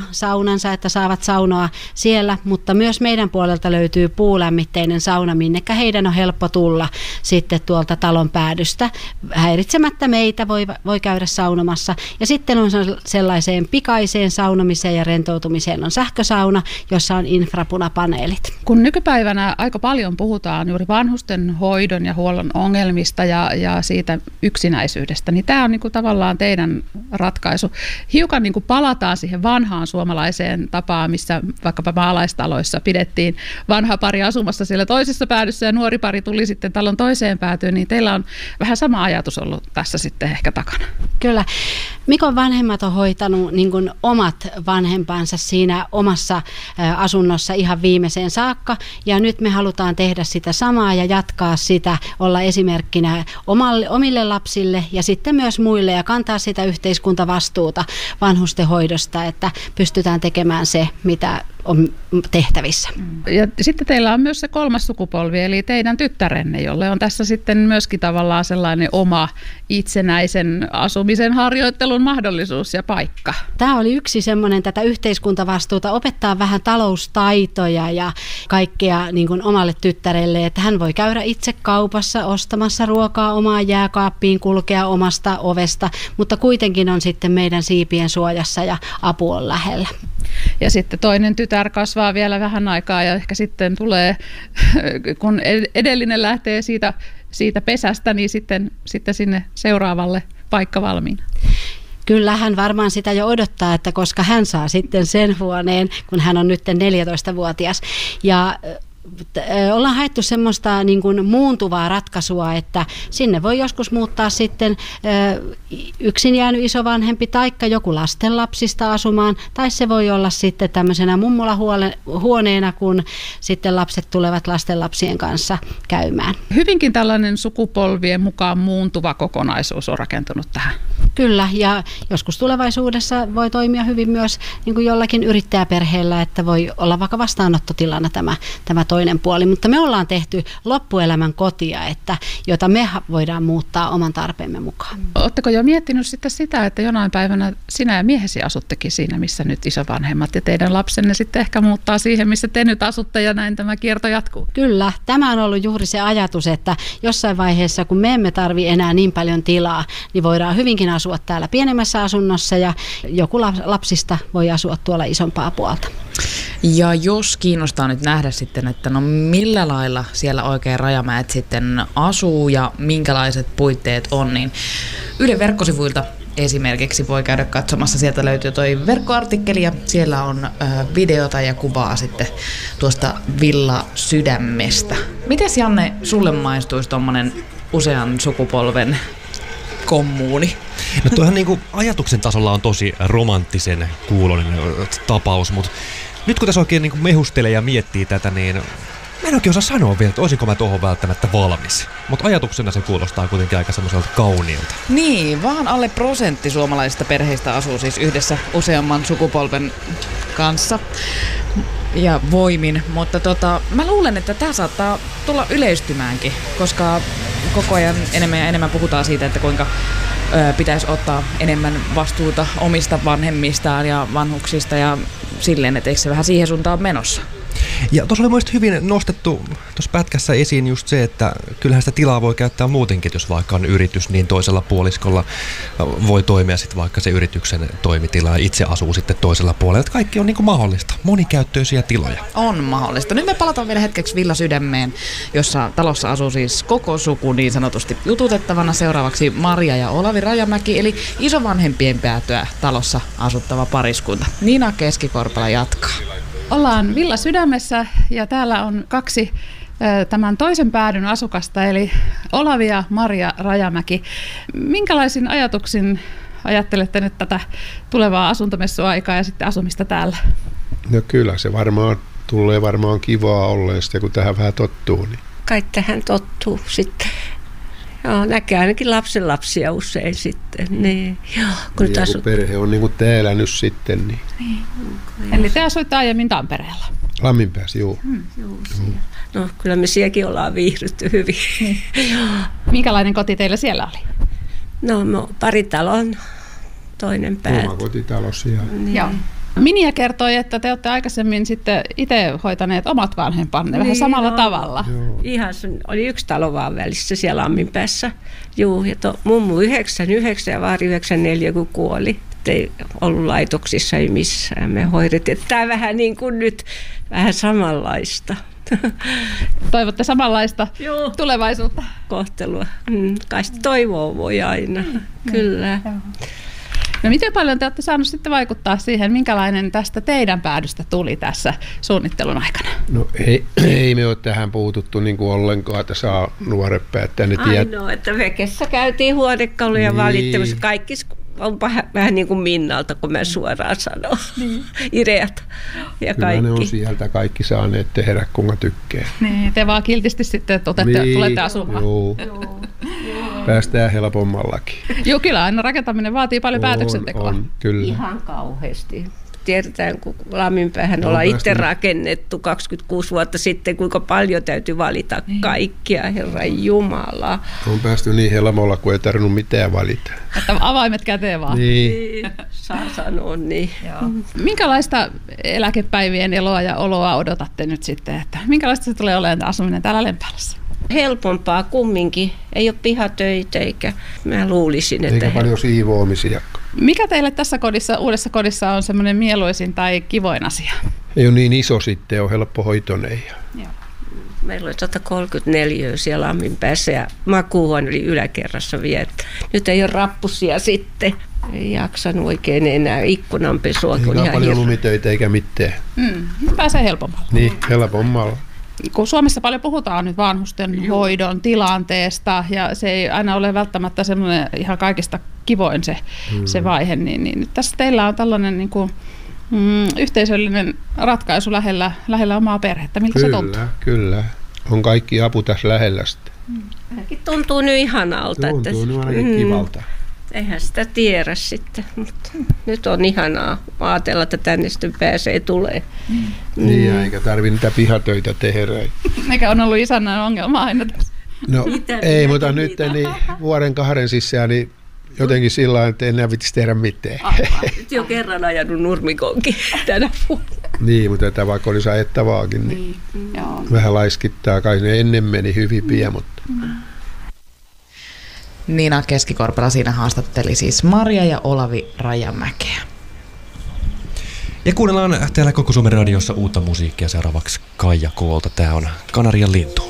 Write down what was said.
saunansa, että saavat saunoa siellä, mutta myös meidän puolelta löytyy puulämmitteinen sauna, minnekä heidän on helppo tulla sitten tuolta talon päädystä. Häiritsemättä meitä voi käydä saunomassa. Ja sitten on sellaiseen pikaiseen saunomiseen ja rentoutumiseen on sähkösauna, jossa on infrapunapaneelit. Kun nykypäivänä aika paljon puhutaan juuri vanhusten hoidon ja huollon ongelmista ja siitä yksinäisyydestä, niin tämä on niin kuin tavallaan teidän ratkaisu. Hiukan niin kuin palataan siihen vanhaan suomalaiseen tapaan, missä vaikkapa maalaistaloissa pidettiin vanha pari asumassa siellä toisessa päädyssä ja nuori pari tuli sitten talon toiseen päätyyn, niin teillä on vähän sama ajatus ollut tässä sitten ehkä takana. Kyllä. Mikon vanhemmat on hoitanut niin kuin omat vanhempansa siinä omassa asunnossa ihan viimeiseen saakka, ja nyt me halutaan tehdä sitä samaa ja jatkaa sitä, olla esimerkkinä omille lapsille ja sitten myös muille ja kantaa sitä yhteiskuntavastuuta vanhustenhoidosta, että pystytään tekemään se, mitä on tehtävissä. Ja sitten teillä on myös se kolmas sukupolvi, eli teidän tyttärenne, jolle on tässä sitten myöskin tavallaan sellainen oma itsenäisen asumisen harjoittelun mahdollisuus ja paikka. Tämä oli yksi semmoinen tätä yhteiskuntavastuuta, opettaa vähän taloustaitoja ja kaikkea niin kuin omalle tyttärelle, että hän voi käydä itse kaupassa ostamassa ruokaa omaan jääkaappiin, kulkea omasta ovesta, mutta kuitenkin on sitten meidän siipien suojassa ja apu on lähellä. Ja sitten toinen tytär kasvaa vielä vähän aikaa ja ehkä sitten tulee, kun edellinen lähtee siitä pesästä, niin sitten sinne seuraavalle paikka valmiina. Kyllä hän varmaan sitä jo odottaa, että koska hän saa sitten sen huoneen, kun hän on nyt 14-vuotias. Ja ollaan haettu semmoista niin kuin muuntuvaa ratkaisua, että sinne voi joskus muuttaa sitten yksin jäänyt isovanhempi taikka joku lastenlapsista asumaan, tai se voi olla sitten tämmöisenä mummulahuoneena, kun sitten lapset tulevat lastenlapsien kanssa käymään. Hyvinkin tällainen sukupolvien mukaan muuntuva kokonaisuus on rakentunut tähän. Kyllä, ja joskus tulevaisuudessa voi toimia hyvin myös niin kuin jollakin yrittäjäperheellä, että voi olla vaikka vastaanottotilana tämä toinen puoli, mutta me ollaan tehty loppuelämän kotia, jota me voidaan muuttaa oman tarpeemme mukaan. Oletteko jo miettinyt sitten sitä, että jonain päivänä sinä ja miehesi asuttekin siinä, missä nyt isovanhemmat ja teidän lapsenne sitten ehkä muuttaa siihen, missä te nyt asutte ja näin tämä kierto jatkuu? Kyllä, tämä on ollut juuri se ajatus, että jossain vaiheessa, kun me emme tarvitse enää niin paljon tilaa, niin voidaan hyvinkin asua täällä pienemmässä asunnossa ja joku lapsista voi asua tuolla isompaa puolta. Ja jos kiinnostaa nyt nähdä sitten, että no millä lailla siellä oikein Rajamäet sitten asuu ja minkälaiset puitteet on, niin Ylen verkkosivuilta esimerkiksi voi käydä katsomassa. Sieltä löytyy toi verkkoartikkeli ja siellä on videota ja kuvaa sitten tuosta villasydämestä. Mites Janne, sulle maistuisi tommonen usean sukupolven kommuuni? No tuohan niinku ajatuksen tasolla on tosi romanttisen kuuloinen tapaus, mutta nyt kun tässä oikein niinku mehustelee ja miettii tätä, niin mä en oikein osaa sanoa vielä, että olisinko mä tuohon välttämättä valmis. Mutta ajatuksena se kuulostaa kuitenkin aika semmoiselta kauniilta. Niin, vaan alle 1% suomalaisista perheistä asuu siis yhdessä useamman sukupolven kanssa ja voimin. Mutta mä luulen, että tämä saattaa tulla yleistymäänkin, koska koko ajan enemmän ja enemmän puhutaan siitä, että kuinka pitäisi ottaa enemmän vastuuta omista vanhemmistaan ja vanhuksista ja silleen, että eikö se vähän siihen suuntaan menossa? Ja tuossa oli mielestäni hyvin nostettu tuossa pätkässä esiin just se, että kyllähän sitä tilaa voi käyttää muutenkin, jos vaikka on yritys, niin toisella puoliskolla voi toimia sitten vaikka se yrityksen toimitila ja itse asuu sitten toisella puolella. Että kaikki on niin kuin mahdollista, monikäyttöisiä tiloja. On mahdollista. Nyt me palataan vielä hetkeksi villasydämeen, jossa talossa asuu siis koko suku niin sanotusti jututettavana. Seuraavaksi Maria ja Olavi Rajamäki, eli isovanhempien päätyä talossa asuttava pariskunta. Niina Keskikorpela jatkaa. Ollaan villasydämessä ja täällä on kaksi tämän toisen päädyn asukasta, eli Olavi ja Maria Rajamäki. Minkälaisin ajatuksin ajattelette nyt tätä tulevaa asuntomessuaikaa ja sitten asumista täällä? No kyllä se tulee varmaan kivaa olleen sitten, kun tähän vähän tottuu. Niin. Kai tähän tottuu sitten. Joo, näkee ainakin lapsenlapsia usein sitten. Niin. Joo, kun perhe on niin kuin täällä nyt sitten. Niin. Eli te asuitte aiemmin Tampereella? Lamminpäässä, joo. No kyllä me sielläkin ollaan viihdytty hyvin. Niin. Minkälainen koti teillä siellä oli? No paritalon toinen päätä. Oma kotitalo siellä. Niin. Joo. Minja kertoi, että te olette aikaisemmin sitten itse hoitaneet omat vanhempanne vähän samalla tavalla. Joo. Ihan oli yksi talo vaan välissä siellä Amminpäässä. Juu, ja mummu 99 ja vaari 94, kun kuoli. Ei ollut laitoksissa, ei missään. Me hoidettiin. Tämä vähän niin kuin nyt, vähän samanlaista. Toivotte samanlaista tulevaisuutta? Kohtelua. Kai sitä toivoa voi aina. Kyllä. No miten paljon te olette saaneet sitten vaikuttaa siihen, minkälainen tästä teidän päädystä tuli tässä suunnittelun aikana? No ei me ole tähän puututtu niin kuin ollenkaan, että saa nuoret päättää. Ainoa, että vekessä käytiin huonekaluja valittamassa. Kaikki on vähän niin kuin Minnalta, kun mä suoraan sanon. Niin. Ideat ja kyllä kaikki. Ne on sieltä kaikki saaneet tehdä, kunga tykkää. Niin, te vaan kiltisti sitten tulette asumaan. Joo. Päästään helpommallakin. Joo, kyllä aina rakentaminen vaatii paljon päätöksentekoa. On, kyllä. Ihan kauheasti. Tiedetään, kun Lamminpäähän ollaan itse rakennettu 26 vuotta sitten, kuinka paljon täytyy valita kaikkia, Herran Jumala. On päästy niin helpolla, kun ei tarvinnut mitään valita. Että avaimet käteen vaan. Niin. Saa sanoa niin. Joo. Minkälaista eläkepäivien eloa ja oloa odotatte nyt sitten? Että minkälaista se tulee olemaan asuminen täällä Lempäälässä? Helpompaa kumminkin. Ei ole pihatöitä eikä mä luulisin, että... Eikä paljon siivoamisia. Mikä teille tässä kodissa, uudessa kodissa on semmoinen mieluisin tai kivoin asia? Ei ole niin iso sitten, on helppo hoitoinen. Meillä oli 134 siellä Amminpäässä ja makuuhuone oli yläkerrassa vielä. Nyt ei ole rappusia sitten. Ei jaksanut oikein enää ikkunanpesua. Eikä paljon lumitöitä eikä mitään. Pääsee helpommalla. Niin, helpommalla. Kun Suomessa paljon puhutaan nyt vanhusten hoidon tilanteesta ja se ei aina ole välttämättä semmoinen ihan kaikista kivoin se vaihe, niin nyt tässä teillä on tällainen niin kuin, yhteisöllinen ratkaisu lähellä omaa perhettä. Miltä se tuntuu? Kyllä. On kaikki apu tässä lähellä sitten. Tuntuu nyt ihanalta. Tuntuu nyt ainakin kivalta. Eihän sitä tiedä sitten, mutta nyt on ihanaa ajatella, että tänne sitten pääsee tulee. Niin, eikä tarvitse niitä pihatöitä tehdä. Mikä on ollut isännän ongelma aina tässä? No ei, mutta nyt niin vuoden 2 sisään niin jotenkin sillä lailla, että enää vitisi tehdä mitään. Nyt jo kerran ajanut nurmikonkin tänä vuonna. Niin, mutta tätä vaikka olisi ajettavaakin, niin vähän laiskittaa. Kai ne ennen meni hyvin pian, mutta... Niina Keskikorpela siinä haastatteli siis Marja ja Olavi Rajamäkeä. Ja kuunnellaan täällä Koko Suomen radiossa uutta musiikkia seuraavaksi Kaija Koolta. Tää on Kanarian lintu.